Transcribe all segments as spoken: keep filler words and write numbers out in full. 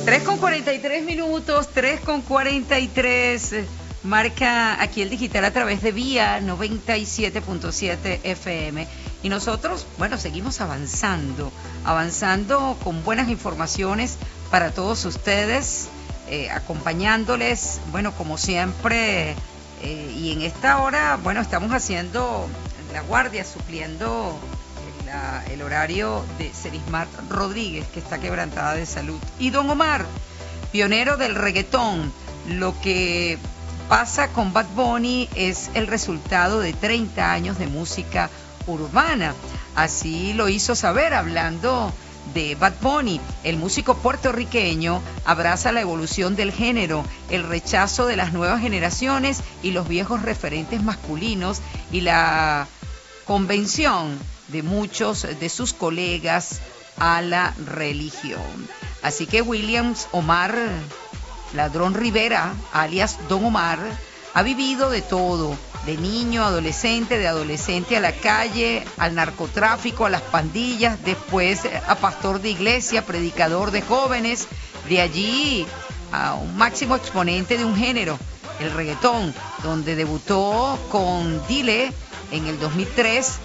tres con cuarenta y tres minutos, tres con cuarenta y tres. Marca aquí el digital a través de Vía noventa y siete punto siete F M. Y nosotros, bueno, seguimos avanzando, avanzando con buenas informaciones para todos ustedes, eh, acompañándoles, bueno, como siempre. Eh, y en esta hora, bueno, estamos haciendo la guardia, supliendo la, el horario de Serismar Rodríguez, que está quebrantada de salud. Y Don Omar, pionero del reggaetón. Lo que pasa con Bad Bunny es el resultado de treinta años de música urbana. Así lo hizo saber hablando de Bad Bunny. El músico puertorriqueño abraza la evolución del género, el rechazo de las nuevas generaciones y los viejos referentes masculinos y la convención de muchos de sus colegas a la religión. Así que Williams Omar Ladrón Rivera, alias Don Omar, ha vivido de todo, de niño a adolescente, de adolescente a la calle, al narcotráfico, a las pandillas, después a pastor de iglesia, predicador de jóvenes, de allí a un máximo exponente de un género, el reggaetón, donde debutó con Dile en el dos mil tres,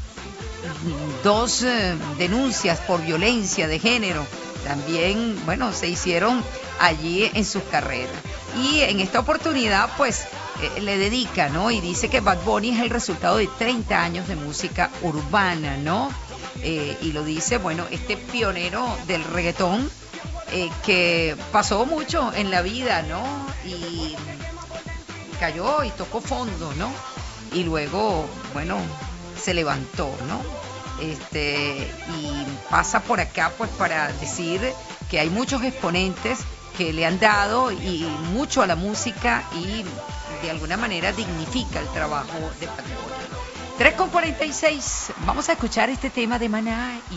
dos eh, denuncias por violencia de género. También, bueno, se hicieron allí en sus carreras. Y en esta oportunidad, pues, eh, le dedica, ¿no? Y dice que Bad Bunny es el resultado de treinta años de música urbana, ¿no? Eh, y lo dice, bueno, este pionero del reggaetón, eh, que pasó mucho en la vida, ¿no? Y cayó y tocó fondo, ¿no? Y luego, bueno, se levantó, ¿no? Este, y pasa por acá pues para decir que hay muchos exponentes que le han dado y mucho a la música y de alguna manera dignifica el trabajo de Bad Bunny. tres con cuarenta y seis, vamos a escuchar este tema de Maná. Y